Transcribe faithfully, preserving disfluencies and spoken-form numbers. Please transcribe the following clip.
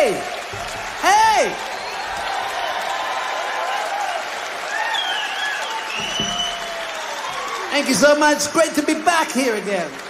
Hey! Hey! Thank you so much. Great to be back here again.